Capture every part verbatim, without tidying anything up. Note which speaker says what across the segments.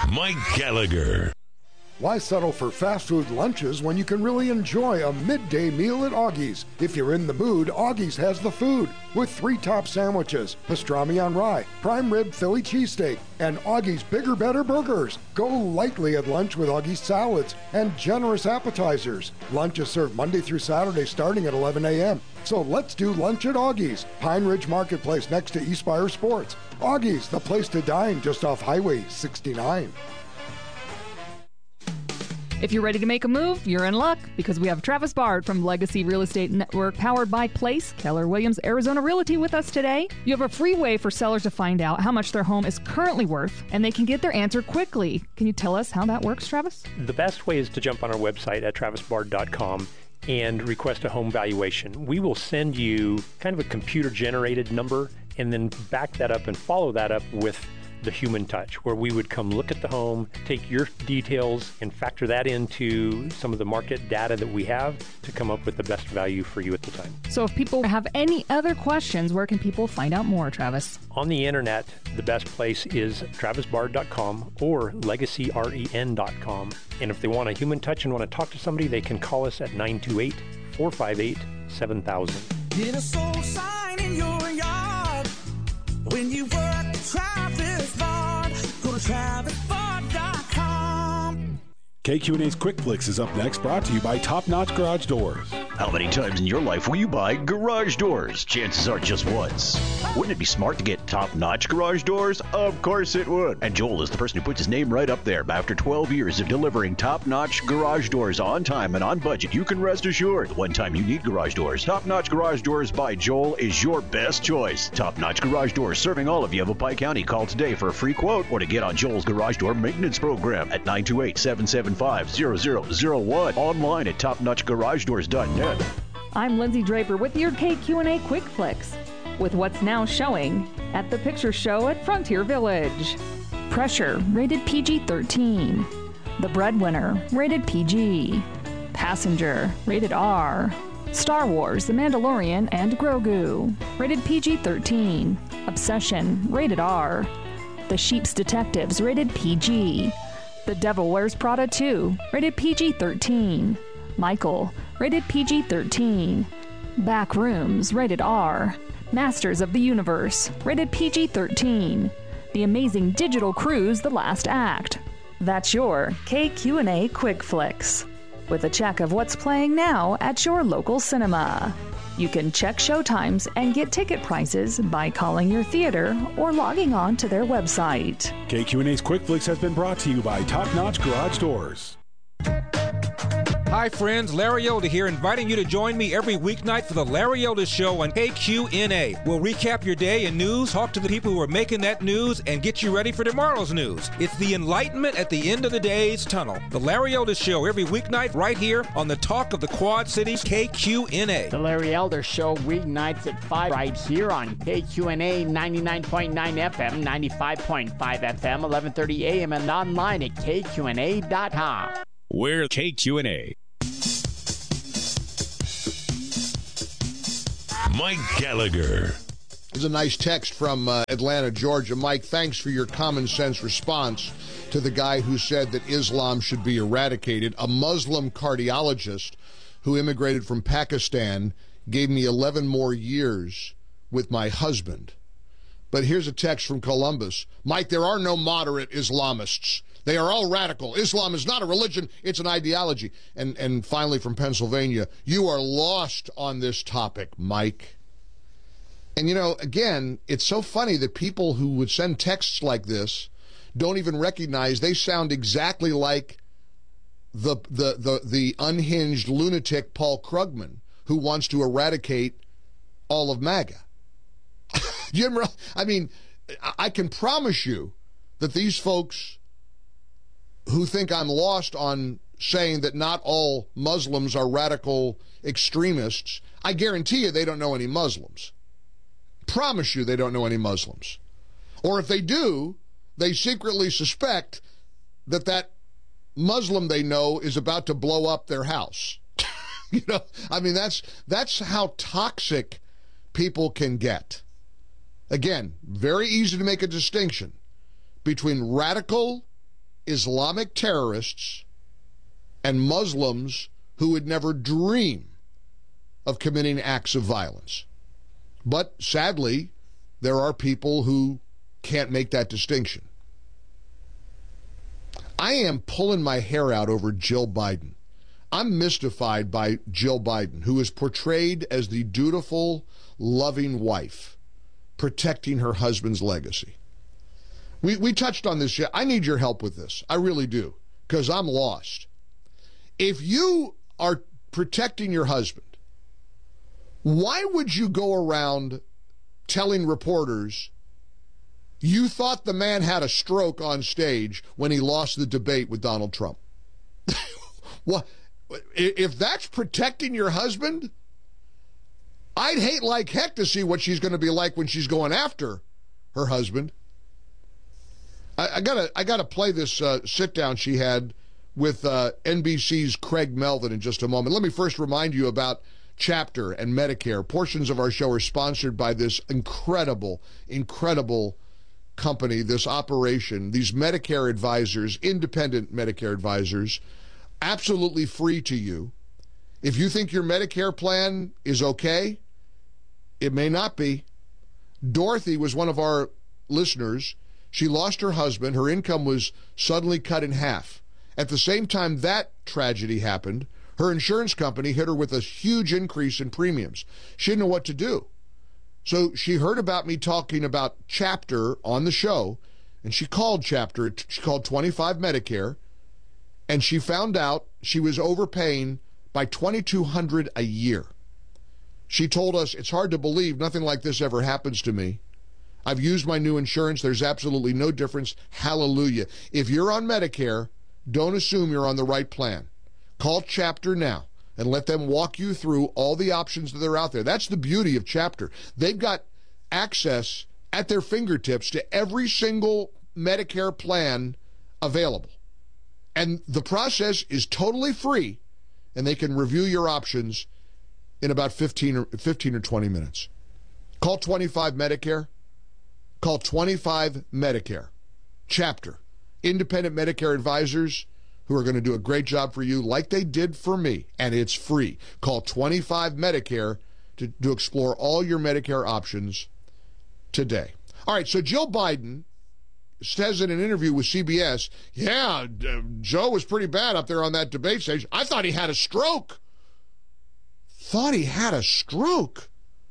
Speaker 1: Mike Gallagher.
Speaker 2: Why settle for fast food lunches when you can really enjoy a midday meal at Augie's? If you're in the mood, Augie's has the food with three top sandwiches, pastrami on rye, prime rib Philly cheesesteak, and Augie's Bigger Better Burgers. Go lightly at lunch with Augie's salads and generous appetizers. Lunch is served Monday through Saturday starting at eleven a.m. So let's do lunch at Augie's, Pine Ridge Marketplace next to Eastspire Sports. Augie's, the place to dine just off Highway sixty-nine.
Speaker 3: If you're ready to make a move, you're in luck because we have Travis Bard from Legacy Real Estate Network, powered by Place, Keller Williams, Arizona Realty, with us today. You have a free way for sellers to find out how much their home is currently worth, and they can get their answer quickly. Can you tell us how that works, Travis?
Speaker 4: The best way is to jump on our website at travis bard dot com and request a home valuation. We will send you kind of a computer-generated number and then back that up and follow that up with the human touch, where we would come look at the home, take your details, and factor that into some of the market data that we have to come up with the best value for you at the time.
Speaker 3: So if people have any other questions, where can people find out more, Travis?
Speaker 4: On the internet, the best place is travis bard dot com or legacy ren dot com. And if they want a human touch and want to talk to somebody, they can call us at nine two eight, four five eight, seven thousand.
Speaker 5: Get a soul sign in your yard when you work Travis Bard. Go to travis bard dot com.
Speaker 6: K Q and A's Quick Flicks is up next, brought to you by Top Notch Garage Doors.
Speaker 7: How many times in your life will you buy garage doors? Chances are just once. Wouldn't it be smart to get top-notch garage doors? Of course it would. And Joel is the person who puts his name right up there. After twelve years of delivering top-notch garage doors on time and on budget, you can rest assured the one time you need garage doors, Top-Notch Garage Doors by Joel is your best choice. Top-Notch Garage Doors, serving all of Yavapai County. Call today for a free quote or to get on Joel's garage door maintenance program at nine two eight, seven seven five, zero zero zero one. Online at top notch garage doors dot net.
Speaker 3: I'm Lindsay Draper with your K Q and A Quick Flicks, with what's now showing at the Picture Show at Frontier Village. Pressure, rated P G thirteen. The Breadwinner, rated P G. Passenger, rated R. Star Wars, The Mandalorian and Grogu, rated P G thirteen. Obsession, rated R. The Sheep's Detectives, rated P G. The Devil Wears Prada two, rated P G thirteen. Michael, rated P G thirteen. Backrooms, rated R. Masters of the Universe, rated P G thirteen. The Amazing Digital Cruise, The Last Act. That's your K Q and A Quick Flicks, with a check of what's playing now at your local cinema. You can check showtimes and get ticket prices by calling your theater or logging on to their website.
Speaker 6: K Q and A's Quick Flicks has been brought to you by Top Notch Garage Doors.
Speaker 8: Hi friends, Larry Elder here, inviting you to join me every weeknight for the Larry Elder Show on K Q N A. We'll recap your day in news, talk to the people who are making that news, and get you ready for tomorrow's news. It's the enlightenment at the end of the day's tunnel. The Larry Elder Show every weeknight right here on the Talk of the Quad Cities, K Q N A.
Speaker 9: The Larry Elder Show weeknights at five right here on K Q N A ninety-nine point nine F M, ninety-five point five F M, eleven thirty A M, and online at K Q N A dot com.
Speaker 10: We're K Q and A.
Speaker 1: Mike Gallagher.
Speaker 11: There's a nice text from uh, Atlanta, Georgia. Mike, thanks for your common sense response to the guy who said that Islam should be eradicated. A Muslim cardiologist who immigrated from Pakistan gave me eleven more years with my husband. But here's a text from Columbus. Mike, there are no moderate Islamists. They are all radical. Islam is not a religion, it's an ideology. And and finally from Pennsylvania, you are lost on this topic, Mike. And, you know, again, it's so funny that people who would send texts like this don't even recognize they sound exactly like the the the, the unhinged lunatic Paul Krugman, who wants to eradicate all of MAGA. You ever, I mean, I can promise you that these folks who think I'm lost on saying that not all Muslims are radical extremists, I guarantee you they don't know any Muslims. Promise you they don't know any Muslims. Or if they do, they secretly suspect that that Muslim they know is about to blow up their house. You know, I mean, that's that's how toxic people can get. Again, very easy to make a distinction between radical Islamic terrorists and Muslims who would never dream of committing acts of violence. But sadly, there are people who can't make that distinction. I am pulling my hair out over Jill Biden. I'm mystified by Jill Biden, who is portrayed as the dutiful, loving wife, protecting her husband's legacy. We we touched on this yet. I need your help with this. I really do, because I'm lost. If you are protecting your husband, why would you go around telling reporters you thought the man had a stroke on stage when he lost the debate with Donald Trump? Well, if that's protecting your husband, I'd hate like heck to see what she's going to be like when she's going after her husband. I, I gotta, I gotta play this uh, sit down she had with uh, N B C's Craig Melvin in just a moment. Let me first remind you about Chapter and Medicare. Portions of our show are sponsored by this incredible, incredible company, this operation, these Medicare advisors, independent Medicare advisors, absolutely free to you. If you think your Medicare plan is okay, it may not be. Dorothy was one of our listeners. She lost her husband. Her income was suddenly cut in half. At the same time that tragedy happened, her insurance company hit her with a huge increase in premiums. She didn't know what to do. So she heard about me talking about Chapter on the show, and she called Chapter. She called twenty-five Medicare, and she found out she was overpaying by twenty-two hundred dollars a year. She told us, it's hard to believe nothing like this ever happens to me. I've used my new insurance. There's absolutely no difference. Hallelujah. If you're on Medicare, don't assume you're on the right plan. Call Chapter now and let them walk you through all the options that are out there. That's the beauty of Chapter. They've got access at their fingertips to every single Medicare plan available. And the process is totally free, and they can review your options in about fifteen or, fifteen or twenty minutes. Call twenty-five Medicare. Call twenty-five Medicare. Chapter. Independent Medicare advisors who are going to do a great job for you like they did for me, and it's free. Call twenty-five Medicare to, to explore all your Medicare options today. All right, so Jill Biden says in an interview with C B S, yeah, uh, Joe was pretty bad up there on that debate stage. I thought he had a stroke. Thought he had a stroke.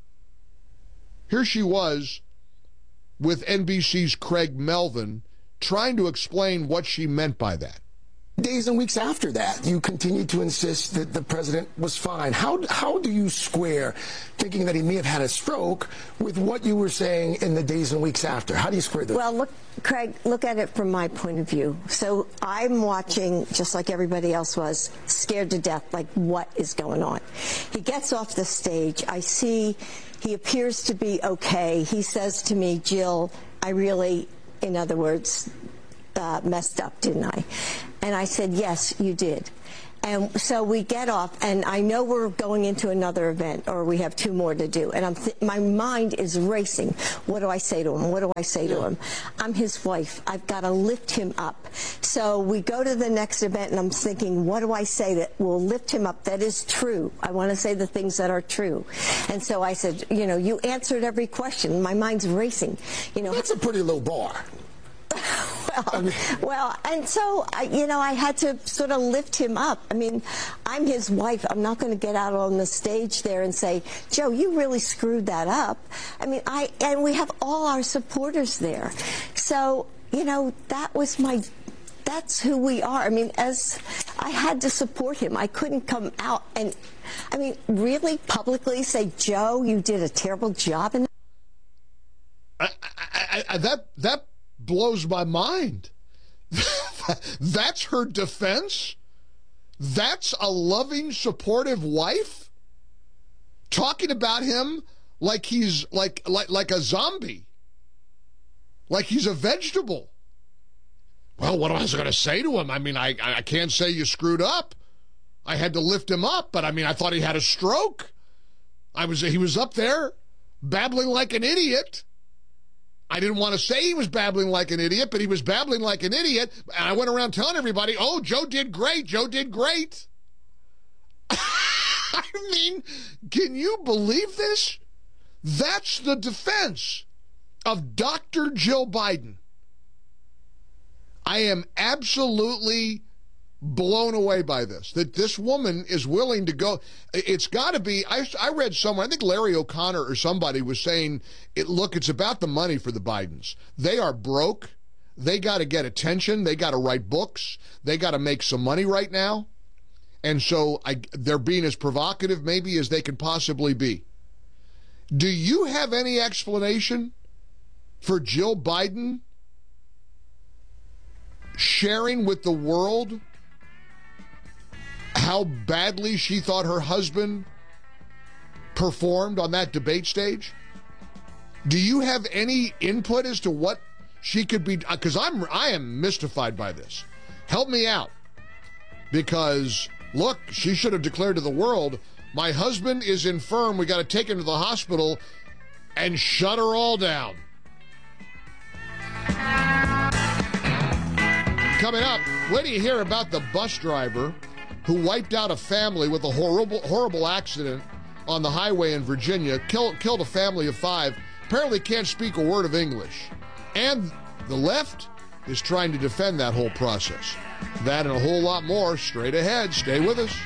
Speaker 11: Here she was with N B C's Craig Melvin trying to explain what she meant by that.
Speaker 12: Days and weeks after that, you continued to insist that the president was fine. How how do you square thinking that he may have had a stroke with what you were saying in the days and weeks after? How do you square that?
Speaker 13: Well, look, Craig, look at it from my point of view. So I'm watching, just like everybody else was, scared to death, like what is going on? He gets off the stage. I see he appears to be okay. He says to me, Jill, I really, in other words, Uh, messed up, didn't I? And I said, yes, you did. And so we get off, and I know we're going into another event, or we have two more to do. And I'm th- my mind is racing. What do I say to him? What do I say to him? I'm his wife. I've got to lift him up. So we go to the next event, and I'm thinking, what do I say that will lift him up? That is true. I want to say the things that are true. And so I said, you know, you answered every question. My mind's racing. You know,
Speaker 12: that's a pretty low bar.
Speaker 13: Well, well, and so, I, you know, I had to sort of lift him up. I mean, I'm his wife. I'm not going to get out on the stage there and say, Joe, you really screwed that up. I mean, I and we have all our supporters there. So, you know, that was my, that's who we are. I mean, as I had to support him. I couldn't come out and, I mean, really publicly say, Joe, you did a terrible job in that.
Speaker 11: I, I, I, that, that, blows my mind. That's her defense? That's a loving, supportive wife? Talking about him like he's like like like a zombie. Like he's a vegetable. Well, what was I going to say to him? I mean, I I can't say you screwed up. I had to lift him up, but I mean, I thought he had a stroke. I was he was up there babbling like an idiot. I didn't want to say he was babbling like an idiot, but he was babbling like an idiot. And I went around telling everybody, oh, Joe did great. Joe did great. I mean, can you believe this? That's the defense of Doctor Jill Biden. I am absolutely blown away by this, that this woman is willing to go. It's got to be, I, I read somewhere, I think Larry O'Connor or somebody was saying, it, look, it's about the money for the Bidens. They are broke. They got to get attention. They got to write books. They got to make some money right now. And so I, they're being as provocative maybe as they can possibly be. Do you have any explanation for Jill Biden sharing with the world how badly she thought her husband performed on that debate stage? Do you have any input as to what she could be? Because I'm I am mystified by this. Help me out. Because, look, she should have declared to the world, my husband is infirm, we got to take him to the hospital, and shut her all down. Coming up, wait till you hear about the bus driver who wiped out a family with a horrible, horrible accident on the highway in Virginia, kill, killed a family of five, apparently can't speak a word of English. And the left is trying to defend that whole process. That and a whole lot more straight ahead. Stay with us.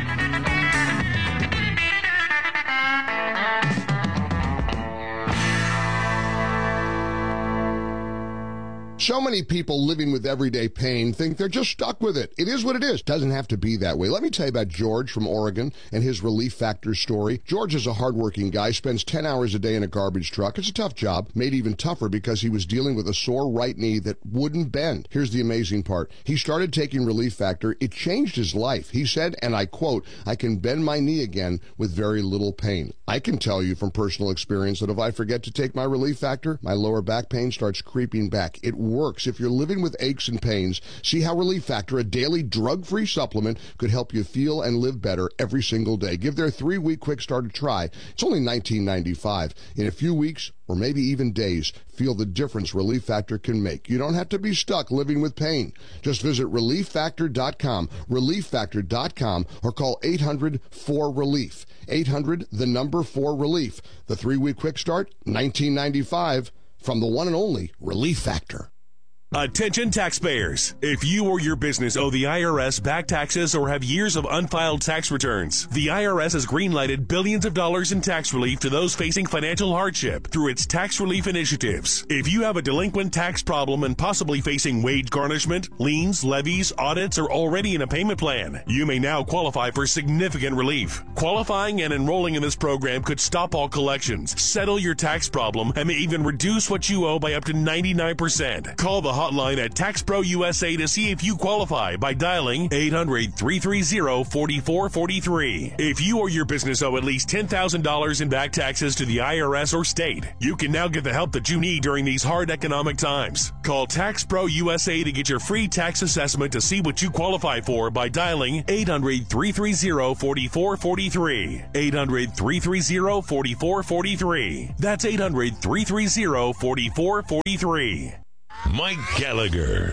Speaker 11: So many people living with everyday pain think they're just stuck with it. It is what it is. Doesn't have to be that way. Let me tell you about George from Oregon and his Relief Factor story. George is a hardworking guy, spends ten hours a day in a garbage truck. It's a tough job, made even tougher because he was dealing with a sore right knee that wouldn't bend. Here's the amazing part. He started taking Relief Factor. It changed his life. He said, and I quote, I can bend my knee again with very little pain. I can tell you from personal experience that if I forget to take my Relief Factor, my lower back pain starts creeping back. It works. If you're living with aches and pains, see how Relief Factor, a daily drug-free supplement, could help you feel and live better every single day. Give their three-week quick start a try. It's only nineteen ninety-five. In a few weeks, or maybe even days, feel the difference Relief Factor can make. You don't have to be stuck living with pain. Just visit relief factor dot com, relief factor dot com, or call eight hundred four relief. eight hundred, the number four relief. The three-week quick start, nineteen ninety-five, from the one and only Relief Factor.
Speaker 1: Attention taxpayers. If you or your business owe the I R S back taxes or have years of unfiled tax returns, the I R S has greenlighted billions of dollars in tax relief to those facing financial hardship through its tax relief initiatives. If you have a delinquent tax problem and possibly facing wage garnishment, liens, levies, audits, or already in a payment plan, you may now qualify for significant relief. Qualifying and enrolling in this program could stop all collections, settle your tax problem, and may even reduce what you owe by up to ninety-nine percent. Call the hotline at Tax Pro U S A to see if you qualify by dialing eight hundred, three three zero, four four four three. If you or your business owe at least ten thousand dollars in back taxes to the I R S or state, you can now get the help that you need during these hard economic times. Call Tax Pro U S A to get your free tax assessment to see what you qualify for by dialing eight hundred, three three zero, four four four three. eight hundred, three three zero, four four four three. That's eight hundred, three three zero, four four four three. Mike Gallagher.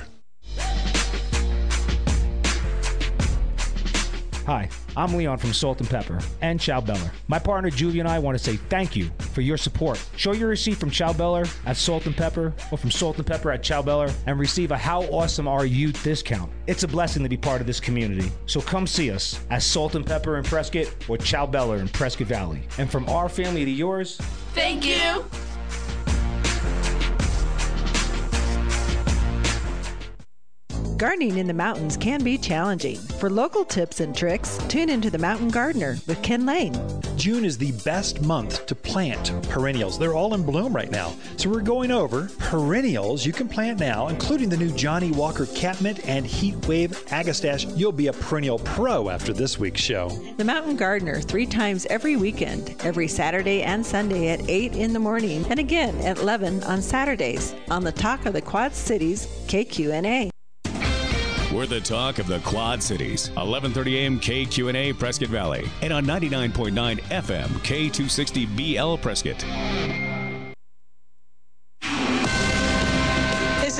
Speaker 14: Hi, I'm Leon from Salt and Pepper and Chow Beller. My partner Julie and I want to say thank you for your support. Show your receipt from Chow Beller at Salt and Pepper or from Salt and Pepper at Chow Beller and receive a How Awesome Are You discount. It's a blessing to be part of this community. So come see us at Salt and Pepper in Prescott or Chow Beller in Prescott Valley. And from our family to yours,
Speaker 15: thank you.
Speaker 16: Gardening in the mountains can be challenging. For local tips and tricks, tune into The Mountain Gardener with Ken Lane.
Speaker 17: June is the best month to plant perennials. They're all in bloom right now. So we're going over perennials you can plant now, including the new Johnny Walker Catmint and Heatwave Agastache. You'll be a perennial pro after this week's show.
Speaker 16: The Mountain Gardener, three times every weekend, every Saturday and Sunday at eight in the morning, and again at eleven on Saturdays, on the Talk of the Quad Cities, K Q N A.
Speaker 10: We're the talk of the Quad Cities. eleven thirty a.m. K Q N A Prescott Valley. And on ninety-nine point nine F M K two sixty B L Prescott.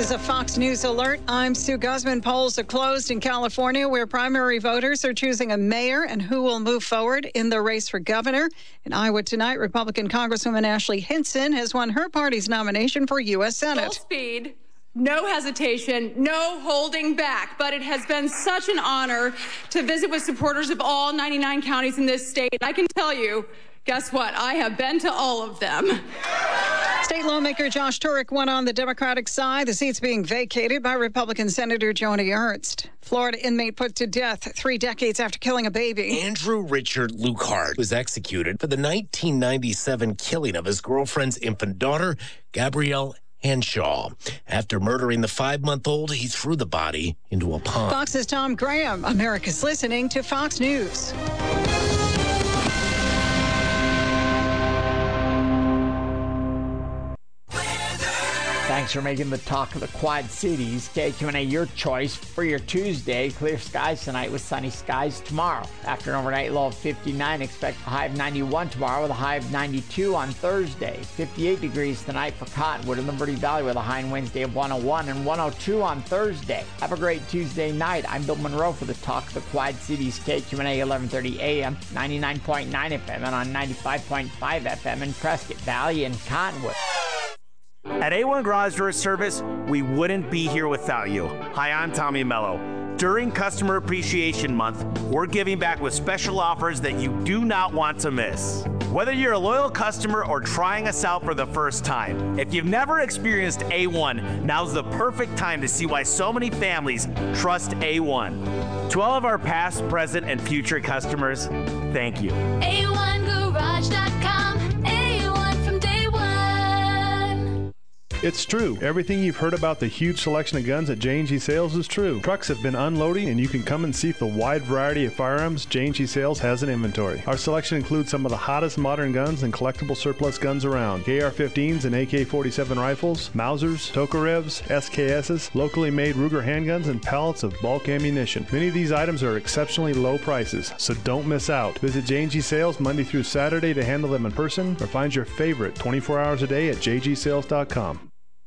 Speaker 15: is a Fox News alert. I'm Sue Guzman. Polls are closed in California, where primary voters are choosing a mayor and who will move forward in the race for governor. In Iowa tonight, Republican Congresswoman Ashley Hinson has won her party's nomination for U S Senate.
Speaker 18: Full speed, no hesitation, no holding back. But it has been such an honor to visit with supporters of all ninety-nine counties in this state. I can tell you, guess what? I have been to all of them.
Speaker 15: State lawmaker Josh Turek won on the Democratic side. The seat's being vacated by Republican Senator Joni Ernst. Florida inmate put to death three decades after killing a baby.
Speaker 19: Andrew Richard Lukehart was executed for the nineteen ninety-seven killing of his girlfriend's infant daughter, Gabrielle Henshaw. After murdering the five-month-old, he threw the body into a pond.
Speaker 15: Fox's Tom Graham. America's listening to Fox News.
Speaker 9: Thanks for making the talk of the Quad Cities. K Q N A, your choice for your Tuesday. Clear skies tonight with sunny skies tomorrow. After an overnight low of fifty-nine, expect a high of ninety-one tomorrow with a high of ninety-two on Thursday. fifty-eight degrees tonight for Cottonwood and Liberty Valley with a high in Wednesday of one oh one and one oh two on Thursday. Have a great Tuesday night. I'm Bill Monroe for the talk of the Quad Cities. K Q N A eleven thirty A M, ninety-nine point nine F M and on ninety-five point five F M in Prescott Valley and Cottonwood.
Speaker 20: At A one Garage Door Service, we wouldn't be here without you. Hi, I'm Tommy Mello. During Customer Appreciation Month, we're giving back with special offers that you do not want to miss. Whether you're a loyal customer or trying us out for the first time, if you've never experienced A one, now's the perfect time to see why so many families trust A one. To all of our past, present, and future customers, thank you.
Speaker 21: A one garage dot com. A one from day one.
Speaker 22: It's true. Everything you've heard about the huge selection of guns at J and G Sales is true. Trucks have been unloading, and you can come and see the wide variety of firearms J and G Sales has in inventory. Our selection includes some of the hottest modern guns and collectible surplus guns around. A R fifteens and A K forty-seven rifles, Mausers, Tokarevs, S K Ss, locally made Ruger handguns, and pallets of bulk ammunition. Many of these items are exceptionally low prices, so don't miss out. Visit J and G Sales Monday through Saturday to handle them in person, or find your favorite twenty-four hours a day at j g sales dot com.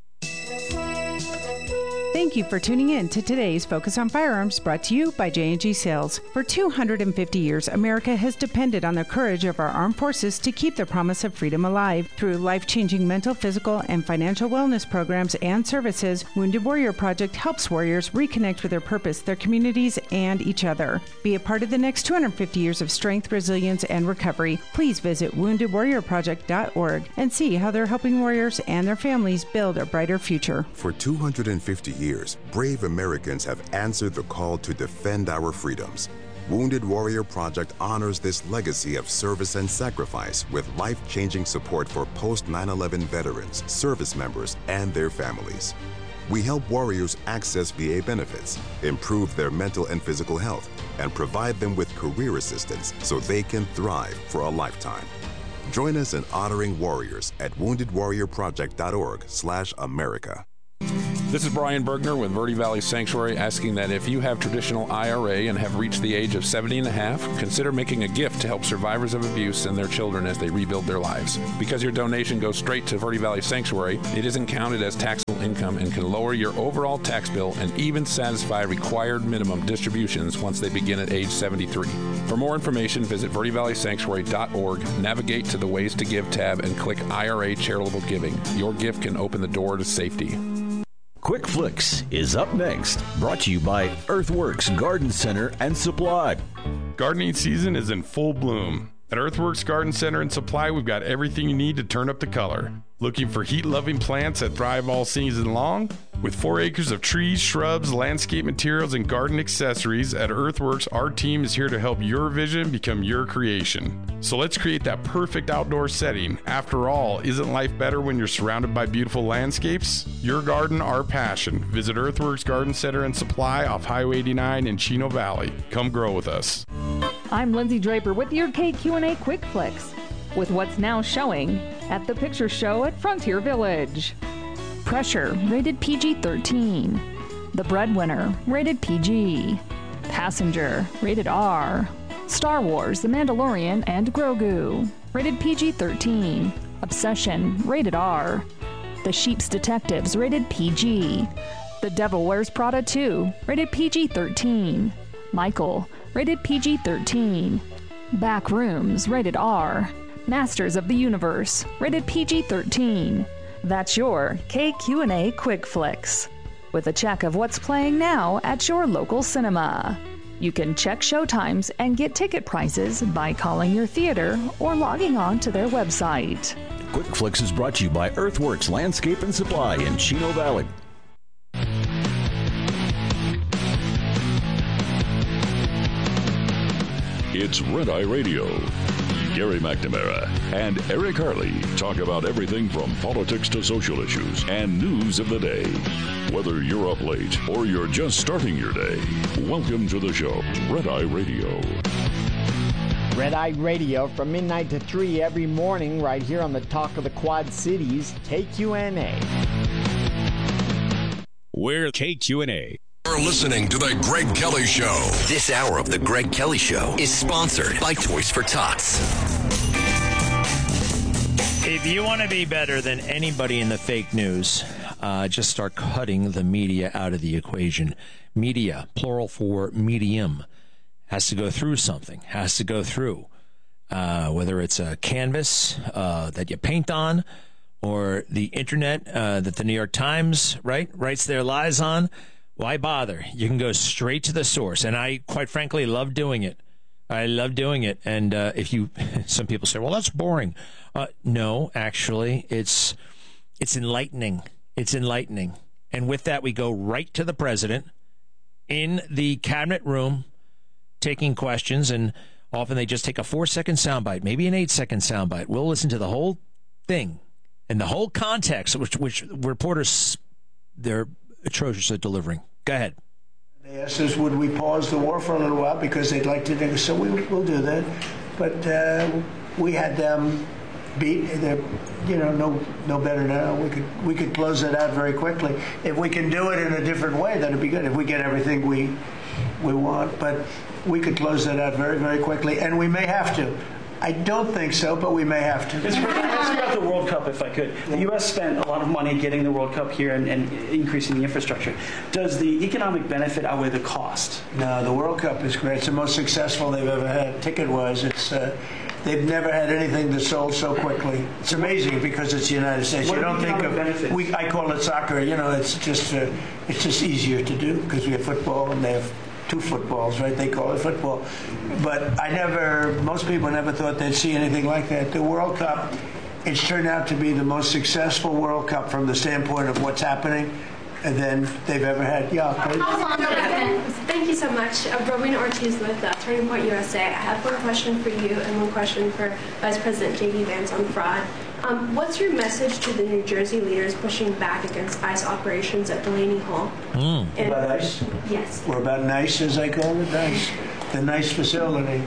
Speaker 23: Thank you for tuning in to today's Focus on Firearms, brought to you by J and G Sales. For two hundred fifty years, America has depended on the courage of our armed forces to keep the promise of freedom alive. Through life-changing mental, physical, and financial wellness programs and services, Wounded Warrior Project helps warriors reconnect with their purpose, their communities, and each other. Be a part of the next two hundred fifty years of strength, resilience, and recovery. Please visit wounded warrior project dot org and see how they're helping warriors and their families build a brighter future.
Speaker 24: For two hundred fifty years, brave Americans have answered the call to defend our freedoms. Wounded Warrior Project honors this legacy of service and sacrifice with life-changing support for post nine eleven veterans, service members, and their families. We help warriors access V A benefits, improve their mental and physical health, and provide them with career assistance so they can thrive for a lifetime. Join us in honoring warriors at wounded warrior project dot org slash America.
Speaker 25: This is Brian Bergner with Verde Valley Sanctuary, asking that if you have traditional I R A and have reached the age of seventy and a half, consider making a gift to help survivors of abuse and their children as they rebuild their lives. Because your donation goes straight to Verde Valley Sanctuary, it isn't counted as taxable income and can lower your overall tax bill and even satisfy required minimum distributions once they begin at age seventy-three. For more information, visit verde valley sanctuary dot org, navigate to the Ways to Give tab, and click I R A Charitable Giving. Your gift can open the door to safety.
Speaker 7: Quick Flicks is up next, brought to you by Earthworks Garden Center and Supply.
Speaker 26: Gardening season is in full bloom. At Earthworks Garden Center and Supply, we've got everything you need to turn up the color. Looking for heat-loving plants that thrive all season long? With four acres of trees, shrubs, landscape materials, and garden accessories, at Earthworks, our team is here to help your vision become your creation. So let's create that perfect outdoor setting. After all, isn't life better when you're surrounded by beautiful landscapes? Your garden, our passion. Visit Earthworks Garden Center and Supply off Highway eighty-nine in Chino Valley. Come grow with us.
Speaker 3: I'm Lindsay Draper with your K Q N A Quick Flicks, with what's now showing at the Picture Show at Frontier Village. Pressure, rated P G thirteen. The Breadwinner, rated P G. Passenger, rated R. Star Wars, The Mandalorian and Grogu, rated P G thirteen. Obsession, rated R. The Sheep's Detectives, rated P G. The Devil Wears Prada two, rated P G thirteen. Michael, rated P G thirteen. Backrooms, rated R. Masters of the Universe, rated P G thirteen. That's your K Q and A Quick Flicks, with a check of what's playing now at your local cinema. You can check showtimes and get ticket prices by calling your theater or logging on to their website.
Speaker 2: Quick Flicks is brought to you by Earthworks Landscape and Supply in Chino Valley. It's Red Eye Radio. Gary McNamara and Eric Harley talk about everything from politics to social issues and news of the day. Whether you're up late or you're just starting your day, welcome to the show, Red Eye Radio.
Speaker 9: Red Eye Radio from midnight to three every morning right here on the Talk of the Quad Cities, K Q N A.
Speaker 10: We're K Q N A.
Speaker 4: You're listening to The Greg Kelly Show. This hour of The Greg Kelly Show is sponsored by Toys for Tots.
Speaker 5: If you want to be better than anybody in the fake news, uh, just start cutting the media out of the equation. Media, plural for medium, has to go through something, has to go through, uh, whether it's a canvas uh, that you paint on or the internet uh, that the New York Times right writes their lies on. Why bother? You can go straight to the source, and I, quite frankly, love doing it. I love doing it, and uh, if you, some people say, well, that's boring. Uh, no, actually, it's it's enlightening. It's enlightening. And with that, we go right to the president in the cabinet room, taking questions, and often they just take a four-second soundbite, maybe an eight-second soundbite. We'll listen to the whole thing and the whole context, which, which reporters, they're atrocious at delivering. Go ahead.
Speaker 6: They asked us, would we pause the war for a little while because they'd like to do so. We will do that, but uh, we had them beat. They're, you know, no no better now. We could we could close it out very quickly if we can do it in a different way. That'd be good if we get everything we we want. But we could close that out very very quickly, and we may have to. I don't think so, but we may have to.
Speaker 8: Mister President, ask about the World Cup, if I could. The U S spent a lot of money getting the World Cup here and, and increasing the infrastructure. Does the economic benefit outweigh the cost?
Speaker 6: No, the World Cup is great. It's the most successful they've ever had, ticket-wise. It's uh, they've never had anything that sold so quickly. It's amazing because it's the United States.
Speaker 8: What
Speaker 6: you don't think of
Speaker 8: benefits?
Speaker 6: we. I call it soccer. You know, it's just uh, it's just easier to do because we have football and they have two footballs, right? They call it football. But I never, most people never thought they'd see anything like that. The World Cup, it's turned out to be the most successful World Cup from the standpoint of what's happening and then they've ever had. Yeah, please.
Speaker 12: Thank you so much. Uh, Rowena Ortiz with uh, Turning Point U S A. I have one question for you and one question for Vice President J D Vance on fraud. Um, what's your message to the New Jersey leaders pushing back against ICE operations at Delaney Hall?
Speaker 6: Mm.
Speaker 12: And,
Speaker 6: about ICE?
Speaker 12: Yes.
Speaker 6: Or about NICE, as I call it, NICE. The NICE facility.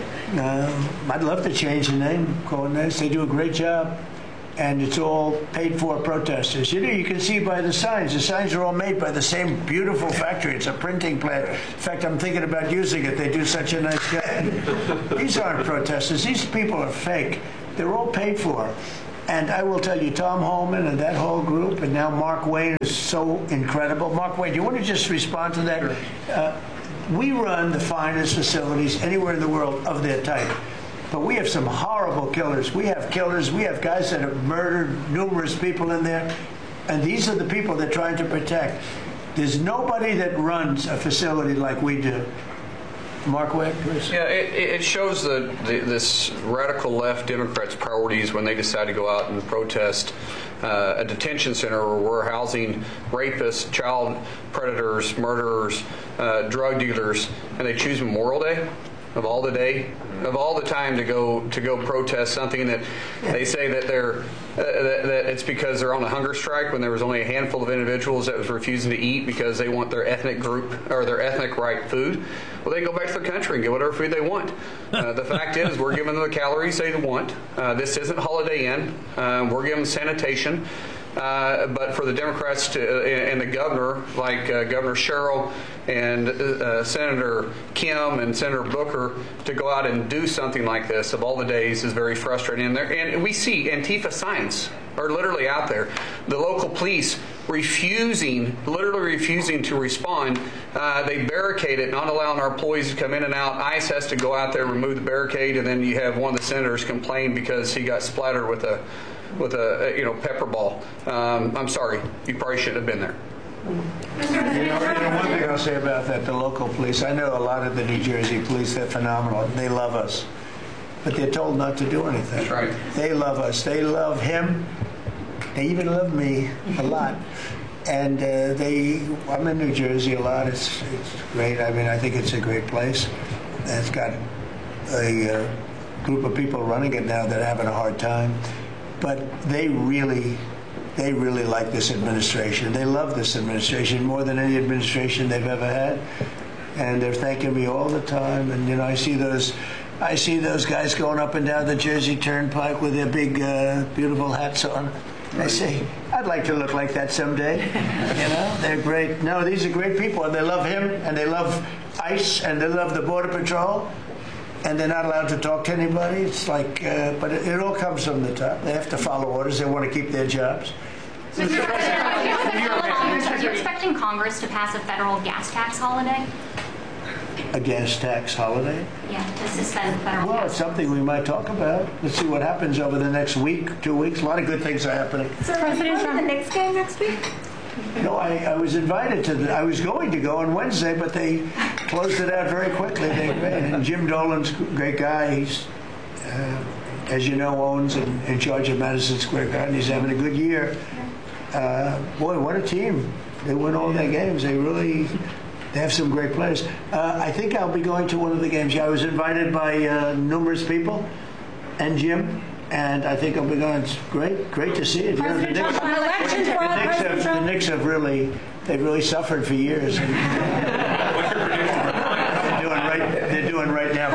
Speaker 6: Uh, I'd love to change the name, call it NICE. They do a great job. And it's all paid for protesters. You know, you can see by the signs. The signs are all made by the same beautiful factory. It's a printing plant. In fact, I'm thinking about using it. They do such a nice job. These aren't protesters. These people are fake. They're all paid for. And I will tell you, Tom Holman and that whole group, and now Mark Wayne is so incredible. Mark Wayne, do you want to just respond to that? Sure. Uh, we run the finest facilities anywhere in the world of their type. But we have some horrible killers. We have killers. We have guys that have murdered numerous people in there. And these are the people they're trying to protect. There's nobody that runs a facility like we do. Mark Wade, please.
Speaker 27: Yeah, it, it shows the, the, this radical left Democrats' priorities when they decide to go out and protest uh, a detention center where we're housing rapists, child predators, murderers, uh, drug dealers, and they choose Memorial Day of all the day, of all the time to go to go protest something that they say that they're uh, that, that it's because they're on a hunger strike when there was only a handful of individuals that was refusing to eat because they want their ethnic group or their ethnic right food. Well, they can go back to their country and get whatever food they want. Uh, the fact is, we're giving them the calories they want. Uh, this isn't Holiday Inn. Uh, we're giving them sanitation. Uh, but for the Democrats to, uh, and the governor, like uh, Governor Sherrill and uh, Senator Kim and Senator Booker, to go out and do something like this of all the days is very frustrating. And, there, and we see Antifa signs are literally out there. The local police refusing, literally refusing to respond. Uh, they barricade it, not allowing our employees to come in and out. ICE has to go out there, remove the barricade, and then you have one of the senators complain because he got splattered with a with a, a you know pepper ball. Um, I'm sorry, you probably shouldn't have been there.
Speaker 6: You know, you know, one thing I'll say about that, the local police, I know a lot of the New Jersey police, they're phenomenal. They love us. But they're told not to do anything.
Speaker 27: That's right.
Speaker 6: They love us. They love him. They even love me a lot. And uh, they, I'm in New Jersey a lot. It's, it's great. I mean, I think it's a great place. It's got a uh, group of people running it now that are having a hard time. But they really, they really like this administration. They love this administration more than any administration they've ever had. And they're thanking me all the time. And, you know, I see those... I see those guys going up and down the Jersey Turnpike with their big, uh, beautiful hats on. I say, I'd like to look like that someday. You know, they're great. No, these are great people, and they love him, and they love ICE, and they love the Border Patrol, and they're not allowed to talk to anybody. It's like, uh, but it, it all comes from the top. They have to follow orders. They want to keep their jobs.
Speaker 1: Mister President, are you expecting, are you expecting Congress to pass a federal gas tax holiday?
Speaker 6: A gas tax holiday?
Speaker 1: Yeah, to suspend federal
Speaker 6: Well,
Speaker 1: gas.
Speaker 6: it's something we might talk about. Let's see what happens over the next week, two weeks. A lot of good things are happening.
Speaker 12: So President Trump, the Knicks game next week?
Speaker 6: No, I, I was invited to the, I was going to go on Wednesday, but they closed it out very quickly. They, and Jim Dolan's a great guy. He's, uh, as you know, owns and in charge of Madison Square Garden. He's having a good year. Uh, boy, what a team. They win all their games. They really... They have some great players. Uh, I think I'll be going to one of the games. Yeah, I was invited by uh, numerous people, and Jim, and I think I'll be going. It's great, great to see it. You know, the, Knicks, the, Knicks have, the Knicks have really, they've really suffered for years. And, they're doing right. They're doing right now.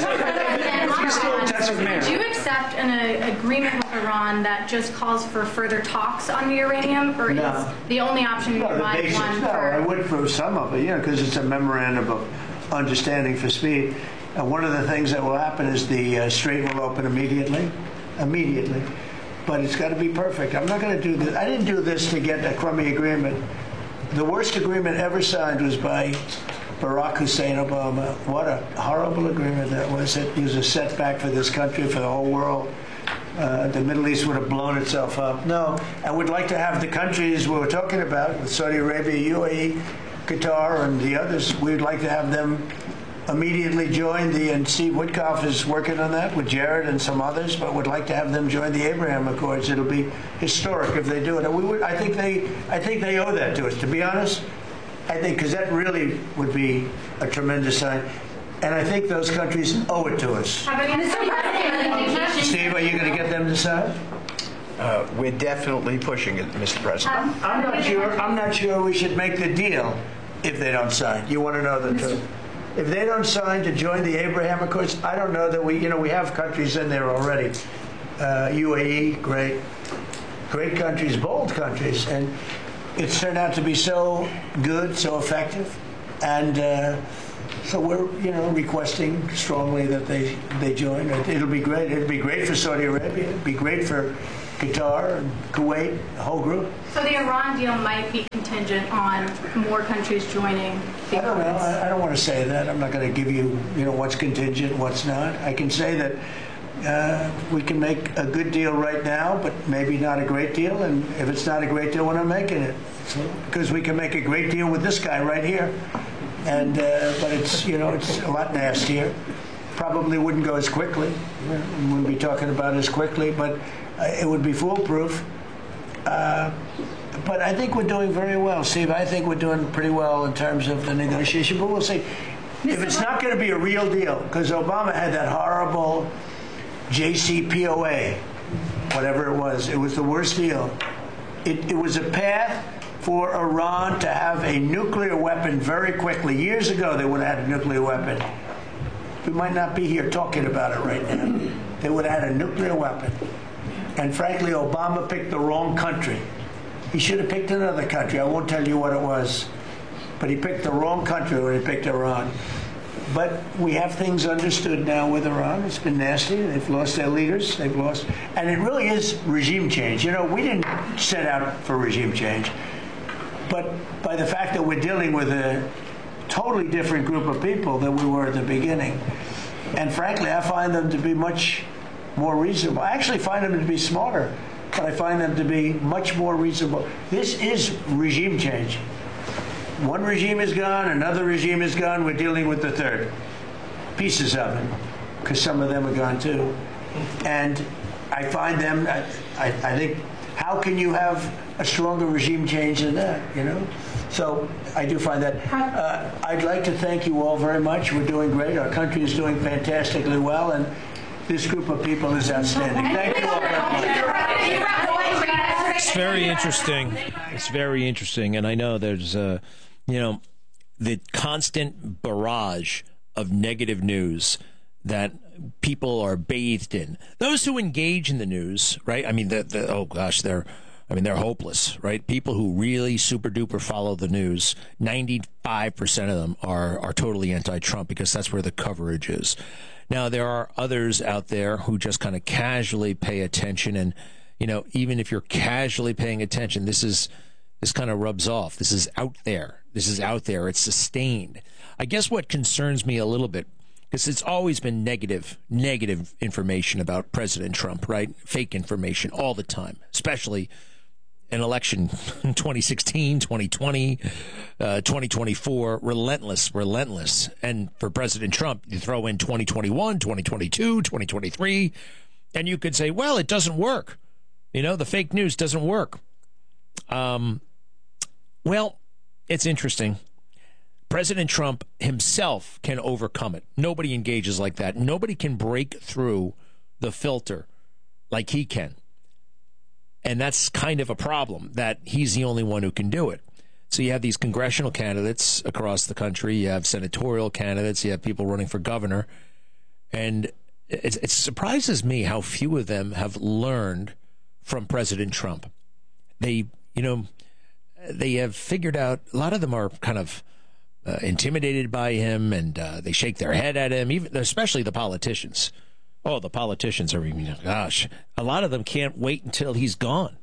Speaker 1: Do you accept an uh, agreement with Iran that just calls for further talks on the uranium, or
Speaker 6: No.
Speaker 1: is the only option in
Speaker 6: No,
Speaker 1: your
Speaker 6: the
Speaker 1: mind
Speaker 6: basics,
Speaker 1: one
Speaker 6: no,
Speaker 1: for...
Speaker 6: I would for some of it, you know, because it's a memorandum of understanding for speed. And one of the things that will happen is the uh, strait will open immediately, immediately. But it's got to be perfect. I'm not going to do this. I didn't do this to get a crummy agreement. The worst agreement ever signed was by Barack Hussein Obama. What a horrible agreement that was. It was a setback for this country, for the whole world. Uh, the Middle East would have blown itself up. No, I would like to have the countries we were talking about, with Saudi Arabia, U A E, Qatar, and the others, we'd like to have them immediately join the, and Steve Witkoff is working on that with Jared and some others, but would like to have them join the Abraham Accords. It'll be historic if they do it. And we would, I think they, I think they owe that to us, to be honest. I think, because that really would be a tremendous sign. And I think those countries owe it to us. Steve, are you going to get them to sign?
Speaker 11: Uh, we're definitely pushing it, Mister President.
Speaker 6: I'm, I'm not sure. I'm not sure we should make the deal if they don't sign. You want to know the truth? If they don't sign to join the Abraham Accords, I don't know that we. You know, we have countries in there already. Uh, U A E, great, great countries, bold countries, and it's turned out to be so good, so effective, and. Uh, So we're, you know, requesting strongly that they they join. It'll be great. It'll be great for Saudi Arabia. It'll be great for Qatar and Kuwait, the whole group.
Speaker 1: So the Iran deal might be contingent on more countries joining the
Speaker 6: I don't know.
Speaker 1: Accords.
Speaker 6: I, I don't want to say that. I'm not going to give you, you know, what's contingent, what's not. I can say that uh, we can make a good deal right now, but maybe not a great deal. And if it's not a great deal, we're not making it. So, because we can make a great deal with this guy right here. And uh, but it's, you know, it's a lot nastier. Probably wouldn't go as quickly. We wouldn't be talking about as quickly, but uh, it would be foolproof. Uh, but I think we're doing very well, Steve. I think we're doing pretty well in terms of the negotiation. But we'll see. If it's not going to be a real deal, because Obama had that horrible J C P O A, whatever it was, it was the worst deal. It, it was a path for Iran to have a nuclear weapon very quickly. Years ago, they would have had a nuclear weapon. We might not be here talking about it right now. They would have had a nuclear weapon. And frankly, Obama picked the wrong country. He should have picked another country. I won't tell you what it was. But he picked the wrong country when he picked Iran. But we have things understood now with Iran. It's been nasty. They've lost their leaders. They've lost. And it really is regime change. You know, we didn't set out for regime change. but by the fact that we're dealing with a totally different group of people than we were at the beginning. And frankly, I find them to be much more reasonable. I actually find them to be smarter, but I find them to be much more reasonable. This is regime change. One regime is gone, another regime is gone, we're dealing with the third. Pieces of it, because some of them are gone too. And I find them, I, I, I think, how can you have a stronger regime change than that, you know? So I do find that. Uh, I'd like to thank you all very much. We're doing great. Our country is doing fantastically well, and this group of people is outstanding. Thank you all very much.
Speaker 5: It's very interesting. It's very interesting. And I know there's, uh, you know, the constant barrage of negative news that people are bathed in. Those who engage in the news, right? I mean, the, the, oh gosh, they're, I mean, they're hopeless, right? People who really super duper follow the news, ninety-five percent of them are, are totally anti-Trump because that's where the coverage is. Now, there are others out there who just kind of casually pay attention. And, you know, even if you're casually paying attention, this is, this kind of rubs off. This is out there. This is out there. It's sustained. I guess what concerns me a little bit, because it's always been negative, negative information about President Trump, right? Fake information all the time, especially an election in twenty sixteen, twenty twenty, uh, twenty twenty-four, relentless, relentless. And for President Trump, you throw in twenty twenty-one, twenty twenty-two, twenty twenty-three, and you could say, well, it doesn't work. You know, the fake news doesn't work. Um, well, it's interesting. President Trump himself can overcome it. Nobody engages like that. Nobody can break through the filter like he can. And that's kind of a problem, that he's the only one who can do it. So you have these congressional candidates across the country. You have senatorial candidates. You have people running for governor. And it, it surprises me how few of them have learned from President Trump. They, you know, they have figured out, a lot of them are kind of uh, intimidated by him, and uh, they shake their head at him, even especially the politicians. Oh, the politicians are, gosh, a lot of them can't wait until he's gone.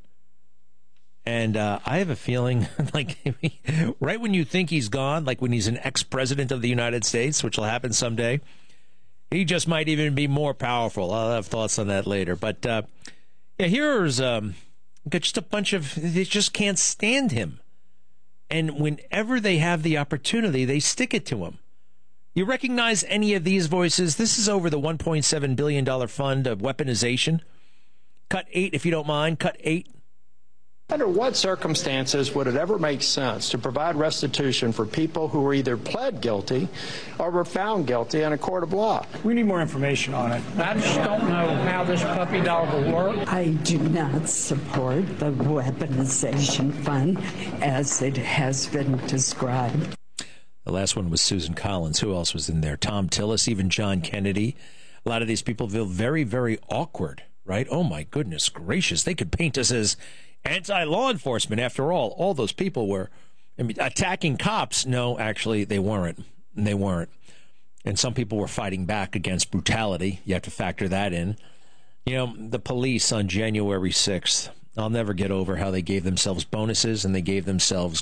Speaker 5: And uh, I have a feeling like right when you think he's gone, like when he's an ex-president of the United States, which will happen someday, he just might even be more powerful. I'll have thoughts on that later. But uh, yeah, here's um, just a bunch of, they just can't stand him. And whenever they have the opportunity, they stick it to him. You recognize any of these voices? This is over the one point seven billion dollars fund of weaponization. Cut eight, if you don't mind. Cut eight.
Speaker 13: Under what circumstances would it ever make sense to provide restitution for people who were either pled guilty or were found guilty in a court of law?
Speaker 14: We need more information on it. I just don't know how this puppy dog will work.
Speaker 15: I do not support the weaponization fund as it has been described.
Speaker 5: The last one was Susan Collins. Who else was in there? Tom Tillis, even John Kennedy. A lot of these people feel very, very awkward, right? Oh, my goodness gracious. They could paint us as anti-law enforcement. After all, all those people were, I mean, attacking cops. No, actually, they weren't. They weren't. And some people were fighting back against brutality. You have to factor that in. You know, the police on January sixth, I'll never get over how they gave themselves bonuses and they gave themselves